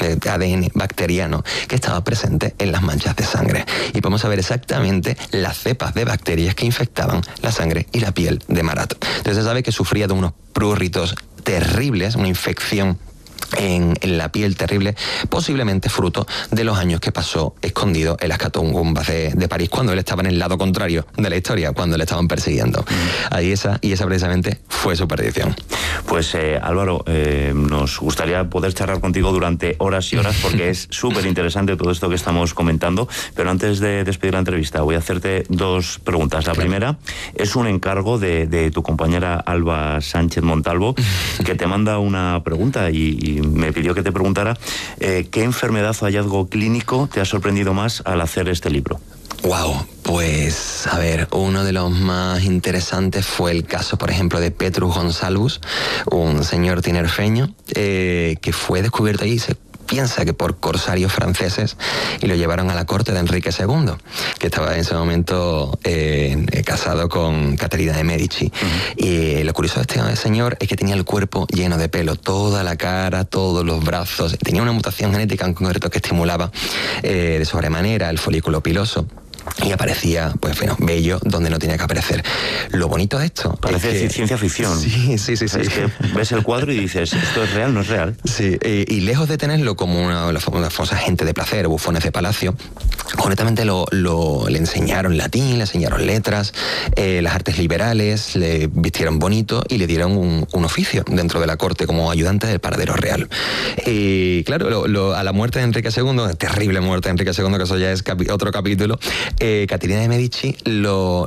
de ADN bacteriano que estaba presente en las manchas de sangre. Y podemos saber exactamente las cepas de bacterias que infectaban la sangre y la piel de Marat. Entonces se sabe que sufría de unos prurritos terribles, una infección en la piel terrible, posiblemente fruto de los años que pasó escondido en las catacumbas de París, cuando él estaba en el lado contrario de la historia, cuando le estaban persiguiendo. Ahí esa precisamente fue su perdición. Pues Álvaro, nos gustaría poder charlar contigo durante horas y horas, porque es súper interesante todo esto que estamos comentando, pero antes de despedir la entrevista voy a hacerte dos preguntas. La primera es un encargo de tu compañera Alba Sánchez Montalvo, que te manda una pregunta y me pidió que te preguntara ¿qué enfermedad o hallazgo clínico te ha sorprendido más al hacer este libro? Wow, pues a ver, uno de los más interesantes fue el caso, por ejemplo, de Petrus Gonsalvus, un señor tinerfeño que fue descubierto allí, se piensa que por corsarios franceses, y lo llevaron a la corte de Enrique II, que estaba en ese momento casado con Caterina de Medici. Y lo curioso de este señor es que tenía el cuerpo lleno de pelo, toda la cara, todos los brazos, tenía una mutación genética en concreto que estimulaba de sobremanera el folículo piloso. Y aparecía, pues bueno, bello donde no tenía que aparecer. Lo bonito de esto parece que ciencia ficción. Sí. Es que ves el cuadro y dices, ¿esto es real? ¿No es real? Sí, y lejos de tenerlo como una famosa gente de placer, bufones de palacio, concretamente le enseñaron latín, le enseñaron letras, las artes liberales, le vistieron bonito y le dieron un oficio dentro de la corte como ayudante del paradero real. Y claro, a la muerte de Enrique II, terrible muerte de Enrique II, que eso ya es otro capítulo, Caterina de Medici lo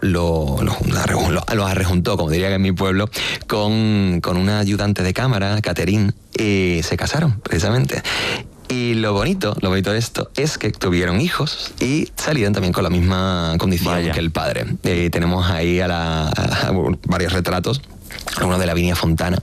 arrejuntó, como diría en mi pueblo, con una ayudante de cámara, Catherine, y se casaron, precisamente. Y lo bonito de esto es que tuvieron hijos y salieron también con la misma condición que el padre. Tenemos ahí a varios retratos, uno de Lavinia Fontana,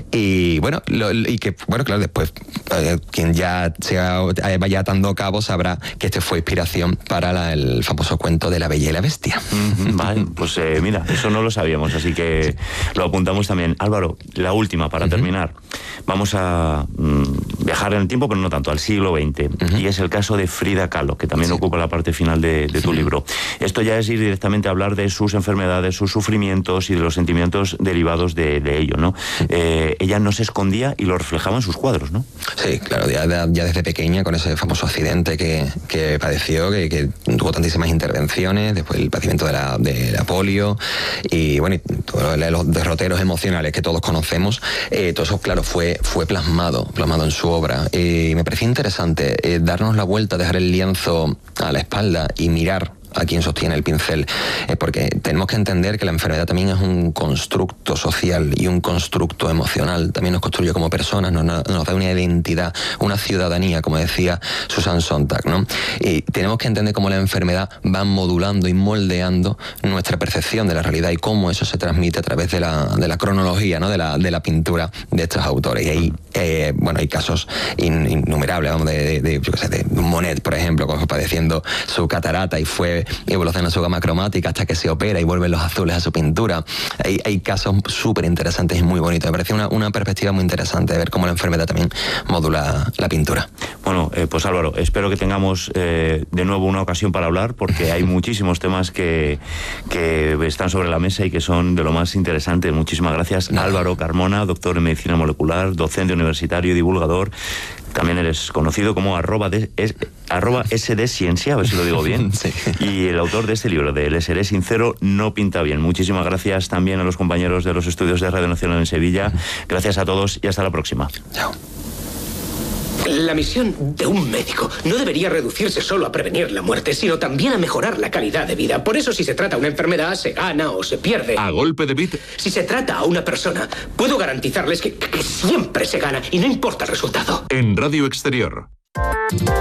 y bueno, claro, después quien ya vaya atando cabos sabrá que este fue inspiración para el famoso cuento de La Bella y la Bestia. Vale, pues mira, eso no lo sabíamos, así que lo apuntamos también. Álvaro, la última para terminar. Vamos a viajar en el tiempo, pero no tanto, al siglo XX, y es el caso de Frida Kahlo, que también ocupa la parte final de tu libro. Esto ya es ir directamente a hablar de sus enfermedades, sus sufrimientos y de los sentimientos derivados de ello, ¿no? Ella no se escondía y lo reflejaba en sus cuadros, ¿no? Sí, claro, ya desde pequeña, con ese famoso accidente que padeció, que tuvo tantísimas intervenciones, después el padecimiento de la polio, y bueno, y todos los derroteros emocionales que todos conocemos, todo eso, claro, fue plasmado en su obra. Y me parecía interesante darnos la vuelta, dejar el lienzo a la espalda y mirar a quien sostiene el pincel, porque tenemos que entender que la enfermedad también es un constructo social y un constructo emocional, también nos construye como personas, nos da una identidad, una ciudadanía, como decía Susan Sontag, ¿no? Y tenemos que entender cómo la enfermedad va modulando y moldeando nuestra percepción de la realidad y cómo eso se transmite a través de la cronología, ¿no? de la pintura de estos autores. Y ahí, hay casos innumerables, vamos, de Monet, por ejemplo, que fue padeciendo su catarata y fue evoluciona su gama cromática hasta que se opera y vuelven los azules a su pintura. Hay casos súper interesantes y muy bonitos. Me parece una perspectiva muy interesante de ver cómo la enfermedad también modula la pintura. Bueno, pues Álvaro, espero que tengamos de nuevo una ocasión para hablar, porque hay muchísimos temas que están sobre la mesa y que son de lo más interesante. Muchísimas gracias. Álvaro Carmona, doctor en medicina molecular, docente universitario y divulgador. También eres conocido como @sdciencia, a ver si lo digo bien. Sí. Y el autor de este libro, de Le seré sincero, no pinta bien. Muchísimas gracias también a los compañeros de los estudios de Radio Nacional en Sevilla. Gracias a todos y hasta la próxima. Chao. La misión de un médico no debería reducirse solo a prevenir la muerte, sino también a mejorar la calidad de vida. Por eso, si se trata una enfermedad, se gana o se pierde. A golpe de bit. Si se trata a una persona, puedo garantizarles que siempre se gana y no importa el resultado. En Radio Exterior.